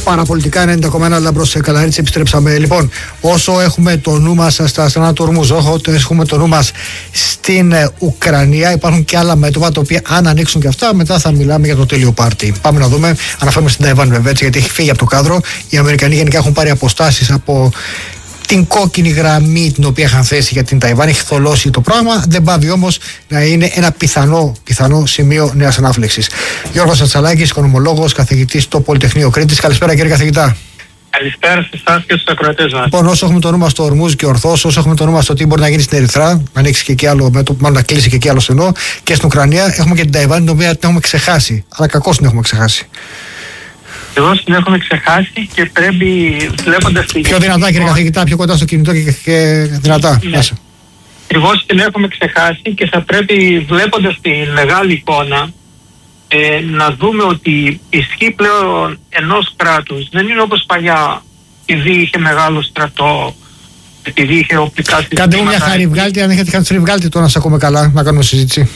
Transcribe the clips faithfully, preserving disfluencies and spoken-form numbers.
Παραπολιτικά ενενήντα κόμμα ένα Λαμπρός Καλαρίτση, επιστρέψαμε. Λοιπόν, όσο έχουμε το νου μας στα στενά του Ορμούζ, όσο έχουμε το νου μας στην Ουκρανία, υπάρχουν και άλλα μέτωπα τα οποία, αν ανοίξουν και αυτά, μετά θα μιλάμε για το τέλειο πάρτι. Πάμε να δούμε. Αναφέρουμε στην Ταϊβάν, βέβαια, έτσι, γιατί έχει φύγει από το κάδρο. Οι Αμερικανοί γενικά έχουν πάρει αποστάσεις από την κόκκινη γραμμή την οποία είχαν θέσει για την Ταϊβάν. Έχει θολώσει το πράγμα. Δεν πάβει όμως να είναι ένα πιθανό, πιθανό σημείο νέας ανάφλεξης. Γιώργος Ατσαλάκης, οικονομολόγος, καθηγητής στο Πολυτεχνείο Κρήτης. Καλησπέρα, κύριε καθηγητά. Καλησπέρα σε εσάς και στους ακροατές μας. Λοιπόν, όσο έχουμε το νου μας στο Ορμούζ και ορθώς, όσο έχουμε το νου μας στο τι μπορεί να γίνει στην Ερυθρά, να ανοίξει και εκεί άλλο μέτωπο, μάλλον να κλείσει και εκεί άλλο στενό, και στην Ουκρανία, έχουμε και την Ταϊβάν, την οποία την έχουμε ξεχάσει. Αλλά κακώς την έχουμε ξεχάσει. Εδώ την έχουμε ξεχάσει και πρέπει, βλέποντας την. Πιο δυνατά, κύριε καθηγητά, πιο κοντά στο κινητό και, και δυνατά. Ναι. Ακριβώς την έχουμε ξεχάσει και θα πρέπει, βλέποντας τη μεγάλη εικόνα, ε, να δούμε ότι ισχύει πλέον ενός κράτους. Δεν είναι όπως παλιά, επειδή είχε μεγάλο στρατό, επειδή είχε οπλικά συστήματα. Κάντε μου μια χάρη, βγάλτε, αν έχετε κάνει βγάλτε το να σας ακούμε καλά, να κάνουμε συζήτηση.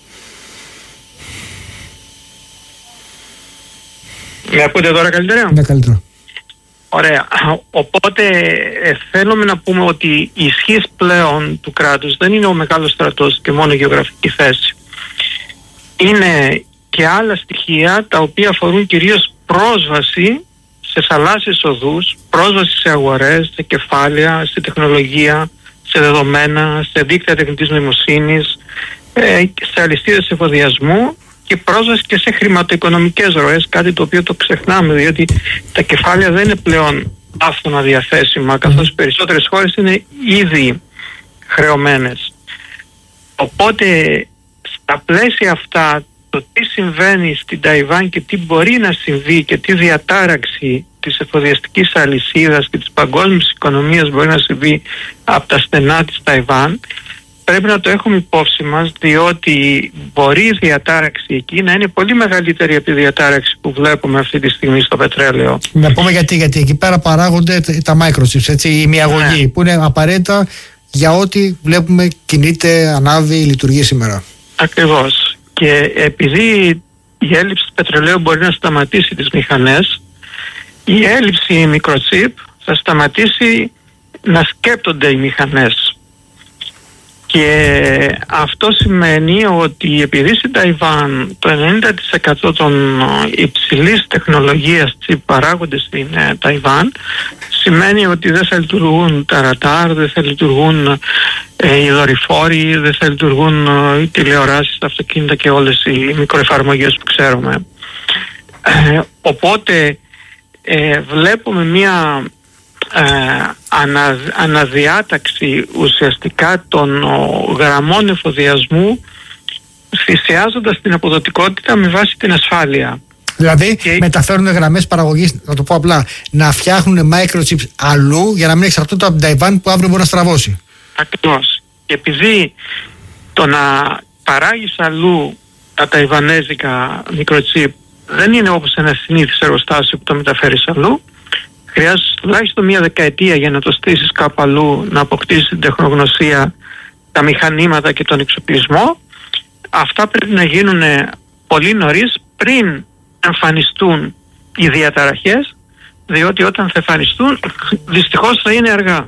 Με ακούτε τώρα καλύτερα? Ναι, καλύτερα. Ωραία. Οπότε ε, θέλουμε να πούμε ότι η ισχύς πλέον του κράτους δεν είναι ο μεγάλος στρατός και μόνο η γεωγραφική θέση. Είναι και άλλα στοιχεία τα οποία αφορούν κυρίως πρόσβαση σε θαλάσσιες οδούς, πρόσβαση σε αγορές, σε κεφάλαια, σε τεχνολογία, σε δεδομένα, σε δίκτυα τεχνητής νοημοσύνης, ε, σε αλυσίδες εφοδιασμού και πρόσβαση και σε χρηματοοικονομικές ροές, κάτι το οποίο το ξεχνάμε, διότι τα κεφάλαια δεν είναι πλέον άφθονα διαθέσιμα, καθώς οι περισσότερες χώρες είναι ήδη χρεωμένες. Οπότε στα πλαίσια αυτά, το τι συμβαίνει στην Ταϊβάν και τι μπορεί να συμβεί και τι διατάραξη της εφοδιαστικής αλυσίδας και της παγκόσμιας οικονομίας μπορεί να συμβεί από τα στενά της Ταϊβάν, πρέπει να το έχουμε υπόψη μας, διότι μπορεί η διατάραξη εκεί να είναι πολύ μεγαλύτερη από τη διατάραξη που βλέπουμε αυτή τη στιγμή στο πετρέλαιο. Να πούμε γιατί, γιατί εκεί πέρα παράγονται τα microchips, έτσι, η μυαγωγή, ναι, που είναι απαραίτητα για ό,τι βλέπουμε κινείται, ανάβει, λειτουργεί σήμερα. Ακριβώς. Και επειδή η έλλειψη του πετρελαίου μπορεί να σταματήσει τις μηχανές, η έλλειψη μικροτσίπ θα σταματήσει να σκέπτονται οι μηχανές. Και αυτό σημαίνει ότι επειδή στην Ταϊβάν το ενενήντα τοις εκατό των υψηλής τεχνολογίας που παράγονται στην ε, Ταϊβάν, σημαίνει ότι δεν θα λειτουργούν τα ραντάρ, δεν θα λειτουργούν ε, οι δορυφόροι, δεν θα λειτουργούν ε, οι τηλεοράσεις, τα αυτοκίνητα και όλες οι μικροεφαρμογές που ξέρουμε. Ε, οπότε ε, βλέπουμε μία Ε, ανα, αναδιάταξη ουσιαστικά των ο, γραμμών εφοδιασμού, θυσιάζοντας την αποδοτικότητα με βάση την ασφάλεια. Δηλαδή και μεταφέρουν γραμμές παραγωγής, να το πω απλά, να φτιάχνουν microchips αλλού για να μην εξαρτώνται από την Ταϊβάν που αύριο μπορεί να στραβώσει. Ακριβώς. Και επειδή το να παράγεις αλλού τα ταϊβανέζικα microchip δεν είναι όπως ένα συνήθις εργοστάσιο που το μεταφέρεις αλλού, χρειάζεται τουλάχιστον μία δεκαετία για να το στήσεις κάπου αλλού, να αποκτήσεις την τεχνογνωσία, τα μηχανήματα και τον εξοπλισμό. Αυτά πρέπει να γίνουν πολύ νωρίς, πριν εμφανιστούν οι διαταραχές, διότι όταν θα εμφανιστούν δυστυχώς θα είναι αργά.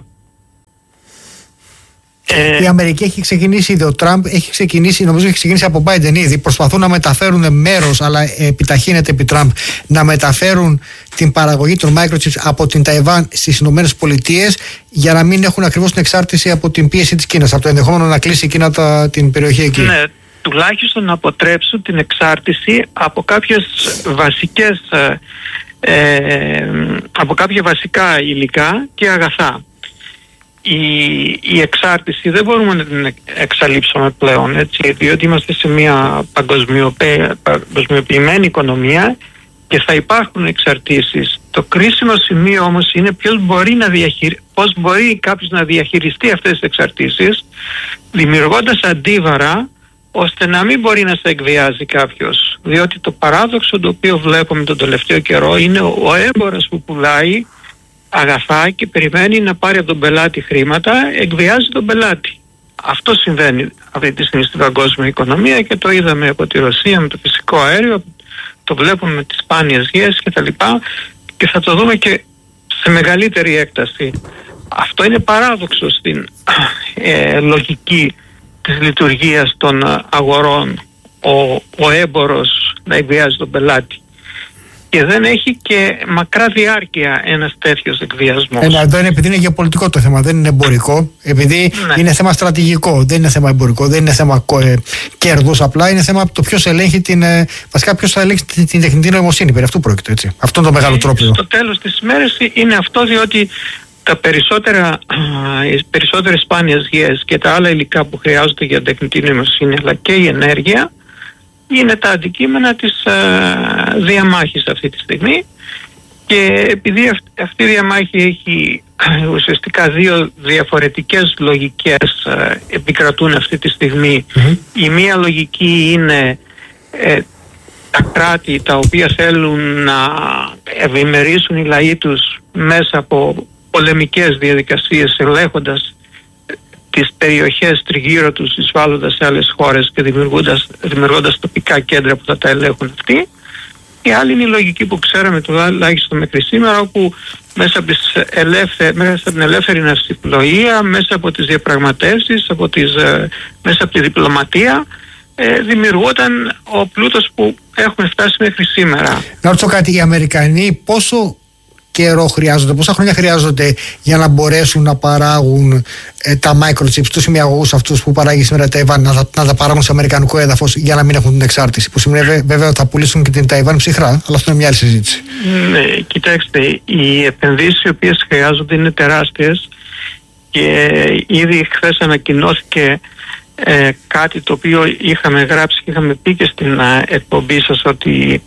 Η Αμερική έχει ξεκινήσει ήδη, ο Τραμπ έχει ξεκινήσει, νομίζω έχει ξεκινήσει από Biden ήδη. Προσπαθούν να μεταφέρουν μέρος, αλλά επιταχύνεται επί Τραμπ, να μεταφέρουν την παραγωγή των microchips από την Ταϊβάν στις Ηνωμένες Πολιτείες για να μην έχουν ακριβώς την εξάρτηση από την πίεση της Κίνας, από το ενδεχόμενο να κλείσει η Κίνα τα, την περιοχή εκεί. Ναι, τουλάχιστον να αποτρέψουν την εξάρτηση από κάποιες βασικές, ε, από κάποια βασικά υλικά και αγαθά. Η, η εξάρτηση δεν μπορούμε να την εξαλείψουμε πλέον, έτσι, διότι είμαστε σε μια παγκοσμιοποιημένη οικονομία και θα υπάρχουν εξαρτήσεις. Το κρίσιμο σημείο όμως είναι ποιος μπορεί να διαχειρι... πώς μπορεί κάποιος να διαχειριστεί αυτές τις εξαρτήσεις, δημιουργώντας αντίβαρα ώστε να μην μπορεί να σε εκβιάζει κάποιος. Διότι το παράδοξο το οποίο βλέπουμε τον τελευταίο καιρό είναι ο έμπορος που πουλάει αγαθά και περιμένει να πάρει από τον πελάτη χρήματα, εκβιάζει τον πελάτη. Αυτό συμβαίνει αυτή τη στιγμή στην παγκόσμια οικονομία και το είδαμε από τη Ρωσία με το φυσικό αέριο, το βλέπουμε με τις σπάνιες γιές κτλ. και θα το δούμε και σε μεγαλύτερη έκταση. Αυτό είναι παράδοξο στην ε, λογική της λειτουργίας των αγορών, ο, ο έμπορος να εκβιάζει τον πελάτη. Και δεν έχει και μακρά διάρκεια ένας τέτοιος εκβιασμός. Ε, εδώ είναι επειδή είναι γεωπολιτικό το θέμα, δεν είναι εμπορικό. Επειδή ναι. είναι θέμα στρατηγικό, δεν είναι θέμα εμπορικό, δεν είναι θέμα ε, κέρδους. Απλά είναι θέμα το ποιος ελέγχει την. Ε, βασικά, ποιος θα ελέγξει την, την τεχνητή νοημοσύνη. Περί αυτού πρόκειται, έτσι. Αυτό είναι το μεγάλο τρόπο. Στο τέλος της ημέρας είναι αυτό, διότι τα περισσότερα, οι περισσότερες σπάνιες γεές και τα άλλα υλικά που χρειάζονται για τεχνητή νοημοσύνη, αλλά και η ενέργεια, είναι τα αντικείμενα της α, διαμάχης αυτή τη στιγμή, και επειδή αυ, αυτή η διαμάχη έχει α, ουσιαστικά δύο διαφορετικές λογικές α, επικρατούν αυτή τη στιγμή. Mm-hmm. Η μία λογική είναι ε, τα κράτη τα οποία θέλουν να ευημερίσουν οι λαοί τους μέσα από πολεμικές διαδικασίες, ελέγχοντας τις περιοχές τριγύρω τους, εισβάλλοντας σε άλλες χώρες και δημιουργώντας, δημιουργώντας τοπικά κέντρα που θα τα ελέγχουν αυτοί. Η άλλη είναι η λογική που ξέραμε τουλάχιστον μέχρι σήμερα, όπου μέσα από, τις ελεύθε, μέσα από την ελεύθερη ναυσιπλοεία, μέσα από τις διαπραγματεύσεις, από τις, μέσα από τη διπλωματία, ε, δημιουργόταν ο πλούτος που έχουμε φτάσει μέχρι σήμερα. Να ρωτήσω κάτι, οι Αμερικανοί πόσο καιρό χρειάζονται, πόσα χρόνια χρειάζονται για να μπορέσουν να παράγουν ε, τα microchips, τους ημιαγωγούς αυτούς που παράγει σήμερα η Ταϊβάν, να, να τα παράγουν σε αμερικανικό έδαφος για να μην έχουν την εξάρτηση? Που σημαίνει βέβαια ότι θα πουλήσουν και την Ταϊβάν ψυχρά, αλλά αυτό είναι μια άλλη συζήτηση. Ναι, κοιτάξτε, οι επενδύσεις οι οποίες χρειάζονται είναι τεράστιες, και ήδη χθες ανακοινώθηκε ε, κάτι το οποίο είχαμε γράψει και είχαμε πει και στην ε, εκπομπή σας, ότι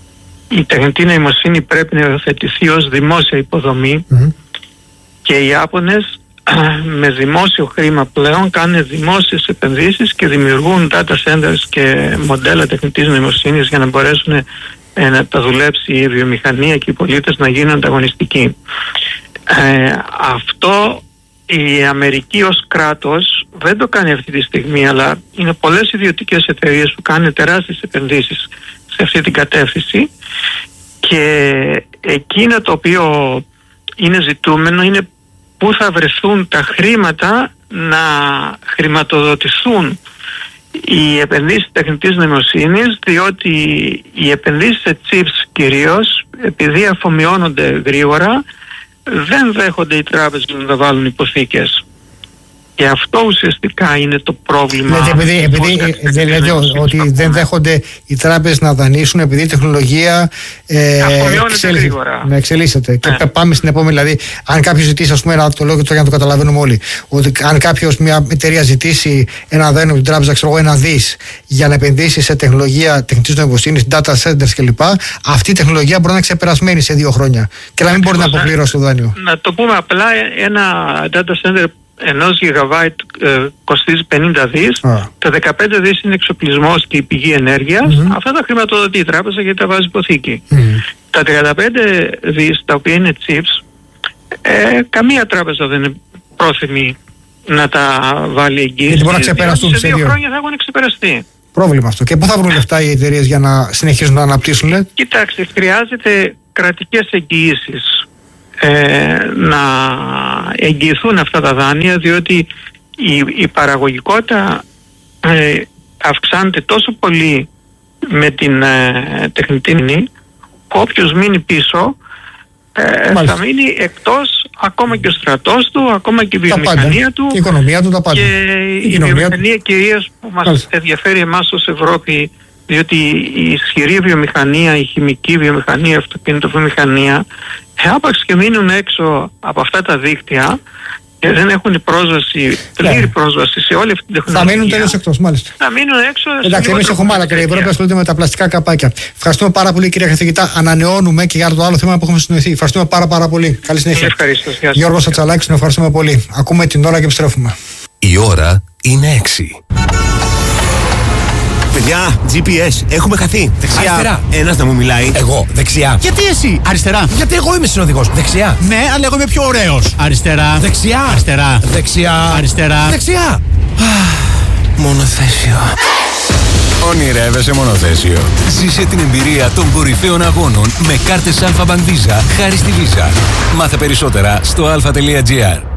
η τεχνητή νοημοσύνη πρέπει να υιοθετηθεί ως δημόσια υποδομή, mm-hmm. και οι Ιάπωνες με δημόσιο χρήμα πλέον κάνουν δημόσιες επενδύσεις και δημιουργούν data centers και μοντέλα τεχνητής νοημοσύνης για να μπορέσουν ε, να τα δουλέψει η βιομηχανία και οι πολίτες να γίνουν ανταγωνιστικοί. Ε, αυτό η Αμερική ως κράτος δεν το κάνει αυτή τη στιγμή, αλλά είναι πολλές ιδιωτικές εταιρείες που κάνουν τεράστιες επενδύσεις σε αυτή την κατεύθυνση, και εκείνο το οποίο είναι ζητούμενο είναι πού θα βρεθούν τα χρήματα να χρηματοδοτηθούν οι επενδύσεις τεχνητής νοημοσύνης, διότι οι επενδύσεις σε chips κυρίως, επειδή αφομοιώνονται γρήγορα, δεν δέχονται οι τράπεζες να τα βάλουν υποθήκες. Και αυτό ουσιαστικά είναι το πρόβλημα. Ναι, επειδή επειδή δεν λέτε ότι δεν δέχονται οι τράπεζες να δανείσουν, επειδή η τεχνολογία ε, εξελίσ... ναι, εξελίσσεται. Ναι. Και πάμε στην επόμενη. Δηλαδή, αν κάποιος ζητήσει, ας πούμε, το λόγο για να το καταλαβαίνουμε όλοι, ότι αν κάποιος, μια εταιρεία ζητήσει ένα δάνειο από την τράπεζα, ξέρω εγώ, ένα δις για να επενδύσει σε τεχνολογία τεχνητής νοημοσύνης, data centers κλπ., αυτή η τεχνολογία μπορεί να είναι ξεπερασμένη σε δύο χρόνια και να μην μπορεί να αποπληρώσει το δάνειο. Να το πούμε απλά, ένα data center ενός γιγαβάιτ ε, κοστίζει πενήντα δις, ah. τα δεκαπέντε δις είναι εξοπλισμός και η πηγή ενέργειας, mm-hmm. αυτά τα χρηματοδοτεί η τράπεζα γιατί τα βάζει υποθήκη. Mm-hmm. Τα τριάντα πέντε δις τα οποία είναι chips, ε, καμία τράπεζα δεν είναι πρόθυμη να τα βάλει εγγύηση, γιατί μπορεί να ξεπεραστούν σε δύο, δύο χρόνια θα έχουν ξεπεραστεί. Πρόβλημα αυτό. Και πού θα βρουν λεφτά οι εταιρείες για να συνεχίσουν να αναπτύσσουν, λέτε? Κοιτάξτε, χρειάζεται κρατικές εγγυήσεις Ε, να εγγυηθούν αυτά τα δάνεια, διότι η, η παραγωγικότητα ε, αυξάνεται τόσο πολύ με την ε, τεχνητή νοημοσύνη, όποιος μείνει πίσω ε, θα μείνει εκτός, ακόμα και ο στρατός του, ακόμα και η βιομηχανία του, η οικονομία του, τα πάντα. Και η, η βιομηχανία κυρίως που μας Μάλιστα. ενδιαφέρει εμάς ως Ευρώπη, διότι η ισχυρή βιομηχανία, η χημική βιομηχανία, η αυτοκινητοβιομηχανία, άπαξ και μείνουν έξω από αυτά τα δίκτυα και δεν έχουν πρόσβαση, πλήρη πρόσβαση σε όλη αυτή την τεχνολογία. Θα μείνουν τελείως εκτός, μάλιστα. Θα μείνουν έξω. Εντάξει, εμείς έχουμε άλλα και η Ευρώπη ασχολείται με τα πλαστικά καπάκια. Ευχαριστούμε πάρα πολύ, κυρία καθηγητά. Ανανεώνουμε και για το άλλο θέμα που έχουμε συνοηθεί. Ευχαριστούμε πάρα, πάρα πολύ. Καλή συνέχεια. Ευχαριστώ. Γιώργος Ατσαλάκης, τον ευχαριστούμε πολύ. Ακούμε την ώρα και επιστρέφουμε. Η ώρα είναι έξι. Παιδιά, τζι πι ες, έχουμε χαθεί. Δεξιά. Αριστερά. Ένας να μου μιλάει. Εγώ. Δεξιά. Γιατί εσύ? Αριστερά. Γιατί εγώ είμαι συνοδηγός. Δεξιά. Ναι, αλλά εγώ είμαι πιο ωραίος. Αριστερά. Δεξιά. Αριστερά. Δεξιά. Αριστερά. Δεξιά. Μονοθέσιο. Ονειρεύεσαι μονοθέσιο. Ζήσε την εμπειρία των κορυφαίων αγώνων με κάρτες Alpha Bank Visa χάρη στη Visa. Μάθε περισσότερα στο alpha τελεία gr.